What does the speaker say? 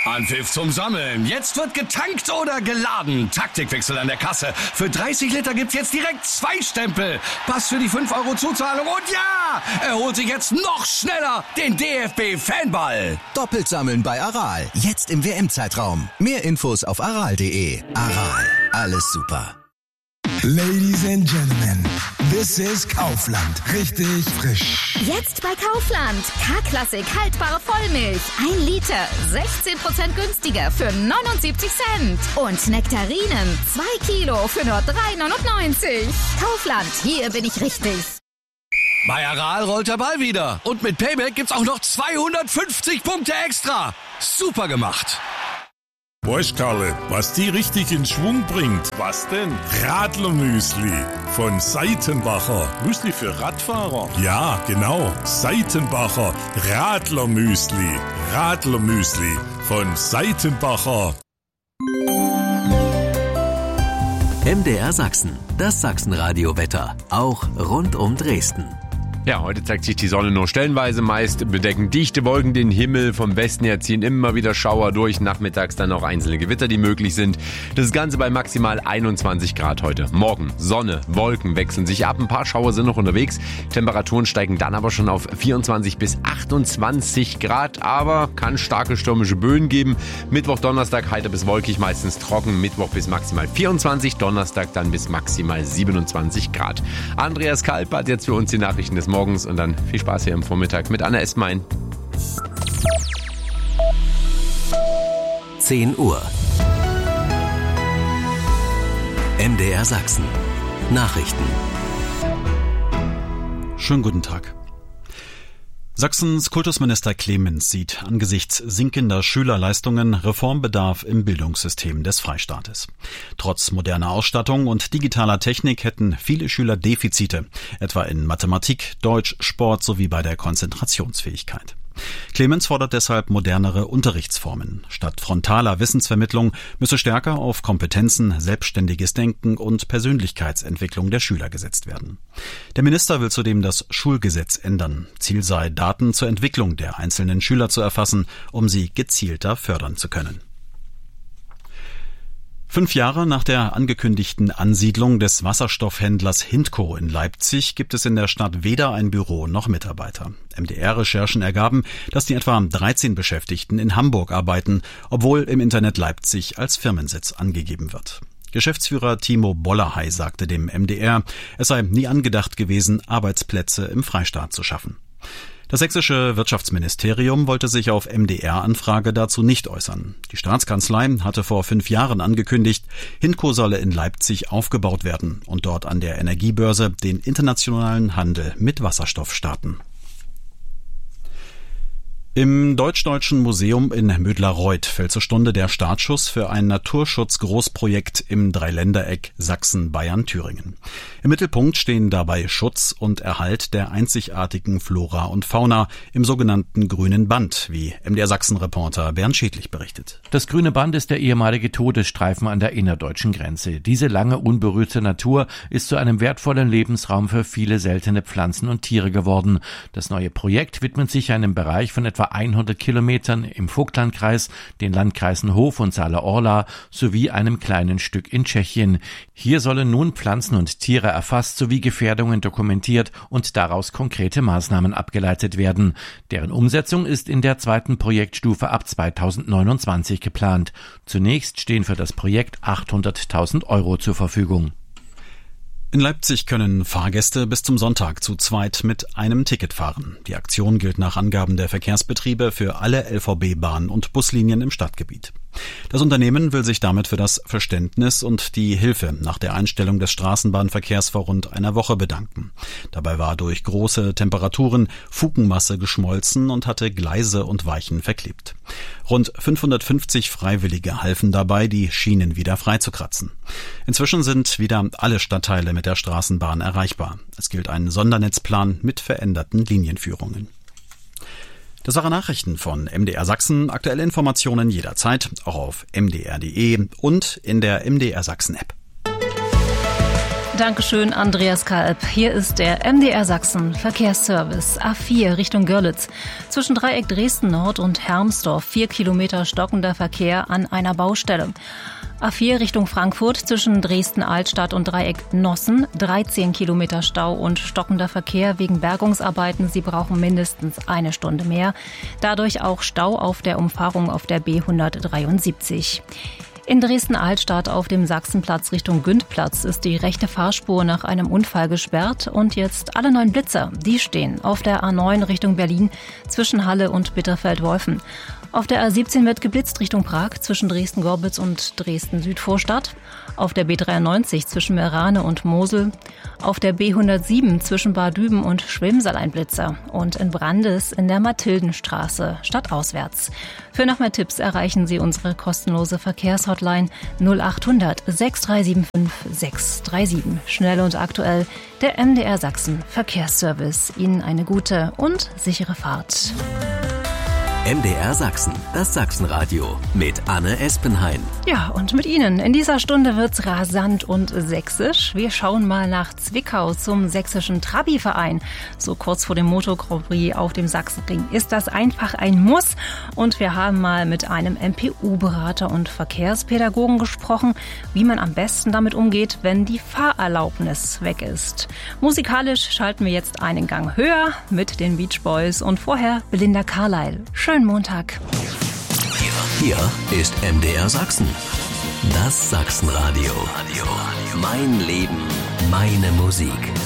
Anpfiff zum Sammeln. Jetzt wird getankt oder geladen. Taktikwechsel an der Kasse. Für 30 Liter gibt's jetzt direkt 2 Stempel. Pass für die 5 € Zuzahlung. Und ja, er holt sich jetzt noch schneller den DFB-Fanball. Doppelt sammeln bei Aral. Jetzt im WM-Zeitraum. Mehr Infos auf aral.de. Aral. Alles super. Ladies and Gentlemen, this is Kaufland. Richtig frisch. Jetzt bei Kaufland. K-Klassik haltbare Vollmilch. 1 Liter. 16% günstiger für 79 Cent. Und Nektarinen. 2 Kilo für nur 3,99. Kaufland, hier bin ich richtig. Bei Aral rollt der Ball wieder. Und mit Payback gibt's auch noch 250 Punkte extra. Super gemacht. Weißt, Karle, was die richtig in Schwung bringt? Was denn? Radlermüsli von Seitenbacher. Müsli für Radfahrer? Ja, genau. Seitenbacher Radlermüsli. Radlermüsli von Seitenbacher. MDR Sachsen, das Sachsenradio-Wetter, auch rund um Dresden. Ja, heute zeigt sich die Sonne nur stellenweise, meist bedecken dichte Wolken den Himmel. Vom Westen her ziehen immer wieder Schauer durch, nachmittags dann auch einzelne Gewitter, die möglich sind. Das Ganze bei maximal 21 Grad heute. Morgen Sonne, Wolken wechseln sich ab, ein paar Schauer sind noch unterwegs. Temperaturen steigen dann aber schon auf 24 bis 28 Grad, aber kann starke stürmische Böen geben. Mittwoch, Donnerstag heiter bis wolkig, meistens trocken. Mittwoch bis maximal 24, Donnerstag dann bis maximal 27 Grad. Andreas Kalb hat jetzt für uns die Nachrichten des Morgens und dann viel Spaß hier am Vormittag mit Anna Esmein. 10 Uhr. MDR Sachsen. Nachrichten. Schönen guten Tag. Sachsens Kultusminister Clemens sieht angesichts sinkender Schülerleistungen Reformbedarf im Bildungssystem des Freistaates. Trotz moderner Ausstattung und digitaler Technik hätten viele Schüler Defizite, etwa in Mathematik, Deutsch, Sport sowie bei der Konzentrationsfähigkeit. Clemens fordert deshalb modernere Unterrichtsformen. Statt frontaler Wissensvermittlung müsse stärker auf Kompetenzen, selbstständiges Denken und Persönlichkeitsentwicklung der Schüler gesetzt werden. Der Minister will zudem das Schulgesetz ändern. Ziel sei, Daten zur Entwicklung der einzelnen Schüler zu erfassen, um sie gezielter fördern zu können. 5 Jahre nach der angekündigten Ansiedlung des Wasserstoffhändlers Hindco in Leipzig gibt es in der Stadt weder ein Büro noch Mitarbeiter. MDR-Recherchen ergaben, dass die etwa 13 Beschäftigten in Hamburg arbeiten, obwohl im Internet Leipzig als Firmensitz angegeben wird. Geschäftsführer Timo Bollerhey sagte dem MDR, es sei nie angedacht gewesen, Arbeitsplätze im Freistaat zu schaffen. Das sächsische Wirtschaftsministerium wollte sich auf MDR-Anfrage dazu nicht äußern. Die Staatskanzlei hatte vor 5 Jahren angekündigt, Hindco solle in Leipzig aufgebaut werden und dort an der Energiebörse den internationalen Handel mit Wasserstoff starten. Im Deutsch-Deutschen Museum in Mödlareuth fällt zur Stunde der Startschuss für ein Naturschutz-Großprojekt im Dreiländereck Sachsen-Bayern-Thüringen. Im Mittelpunkt stehen dabei Schutz und Erhalt der einzigartigen Flora und Fauna im sogenannten Grünen Band, wie MDR-Sachsen-Reporter Bernd Schädlich berichtet. Das Grüne Band ist der ehemalige Todesstreifen an der innerdeutschen Grenze. Diese lange unberührte Natur ist zu einem wertvollen Lebensraum für viele seltene Pflanzen und Tiere geworden. Das neue Projekt widmet sich einem Bereich von etwa 100 Kilometern im Vogtlandkreis, den Landkreisen Hof und Saale-Orla sowie einem kleinen Stück in Tschechien. Hier sollen nun Pflanzen und Tiere erfasst sowie Gefährdungen dokumentiert und daraus konkrete Maßnahmen abgeleitet werden. Deren Umsetzung ist in der 2. Projektstufe ab 2029 geplant. Zunächst stehen für das Projekt 800.000 € zur Verfügung. In Leipzig können Fahrgäste bis zum Sonntag zu zweit mit einem Ticket fahren. Die Aktion gilt nach Angaben der Verkehrsbetriebe für alle LVB-Bahn- und Buslinien im Stadtgebiet. Das Unternehmen will sich damit für das Verständnis und die Hilfe nach der Einstellung des Straßenbahnverkehrs vor rund einer Woche bedanken. Dabei war durch große Temperaturen Fugenmasse geschmolzen und hatte Gleise und Weichen verklebt. Rund 550 Freiwillige halfen dabei, die Schienen wieder freizukratzen. Inzwischen sind wieder alle Stadtteile mit der Straßenbahn erreichbar. Es gilt ein Sondernetzplan mit veränderten Linienführungen. Das waren Nachrichten von MDR Sachsen. Aktuelle Informationen jederzeit, auch auf mdr.de und in der MDR Sachsen App. Dankeschön, Andreas Kalb. Hier ist der MDR Sachsen Verkehrsservice. A4 Richtung Görlitz. Zwischen Dreieck Dresden Nord und Hermsdorf 4 Kilometer stockender Verkehr an einer Baustelle. A4 Richtung Frankfurt zwischen Dresden-Altstadt und Dreieck Nossen 13 Kilometer Stau und stockender Verkehr wegen Bergungsarbeiten. Sie brauchen mindestens eine Stunde mehr. Dadurch auch Stau auf der Umfahrung auf der B173. In Dresden-Altstadt auf dem Sachsenplatz Richtung Gündplatz ist die rechte Fahrspur nach einem Unfall gesperrt und jetzt alle 9 Blitzer, die stehen auf der A9 Richtung Berlin zwischen Halle und Bitterfeld-Wolfen. Auf der A17 wird geblitzt Richtung Prag zwischen Dresden-Gorbitz und Dresden-Südvorstadt. Auf der B93 zwischen Meerane und Mosel. Auf der B107 zwischen Bad Düben und Schwilmsal ein Blitzer. Und in Brandes in der Mathildenstraße stadtauswärts. Für noch mehr Tipps erreichen Sie unsere kostenlose Verkehrshotline 0800 6375 637. Schnell und aktuell der MDR Sachsen Verkehrsservice. Ihnen eine gute und sichere Fahrt. MDR Sachsen, das Sachsenradio mit Anne Espenhain. Ja, und mit Ihnen. In dieser Stunde wird's rasant und sächsisch. Wir schauen mal nach Zwickau zum sächsischen Trabi-Verein. So kurz vor dem Moto Grand Prix auf dem Sachsenring ist das einfach ein Muss. Und wir haben mal mit einem MPU-Berater und Verkehrspädagogen gesprochen, wie man am besten damit umgeht, wenn die Fahrerlaubnis weg ist. Musikalisch schalten wir jetzt einen Gang höher mit den Beach Boys und vorher Belinda Carlisle. Schönen Montag. Hier ist MDR Sachsen. Das Sachsenradio. Mein Leben, meine Musik.